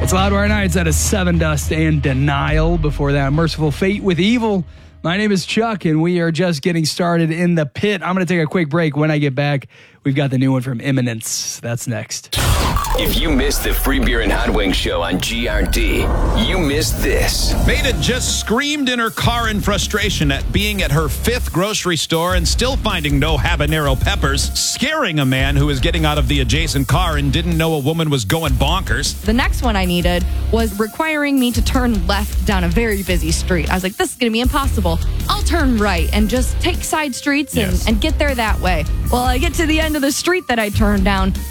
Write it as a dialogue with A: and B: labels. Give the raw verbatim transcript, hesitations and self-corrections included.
A: It's Loudwire Nights out of Seven Dust and Denial. Before that, Merciful Fate with Evil. My name is Chuck, and we are just getting started in the pit. I'm going to take a quick break. When I get back, we've got the new one from Imminence. That's next.
B: If you missed the Free Beer and Hot Wings show on G R D, you missed this.
C: Beta just screamed in her car in frustration at being at her fifth grocery store and still finding no habanero peppers, scaring a man who was getting out of the adjacent car and didn't know a woman was going bonkers.
D: The next one I needed was requiring me to turn left down a very busy street. I was like, this is going to be impossible. I'll turn right and just take side streets and,
C: Yes.
D: and get there that way. Well, I get to the end of the street that I turned down.